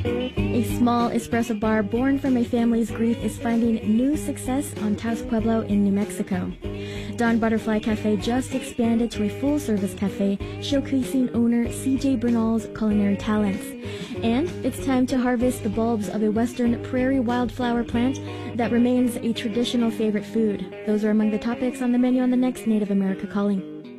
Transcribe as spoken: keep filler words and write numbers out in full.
A small espresso bar born from a family's grief is finding new success on Taos Pueblo in New Mexico. Dawn Butterfly Cafe just expanded to a full-service cafe, showcasing owner C J Bernal's culinary talents. And it's time to harvest the bulbs of a western prairie wildflower plant that remains a traditional favorite food. Those are among the topics on the menu on the next Native America Calling.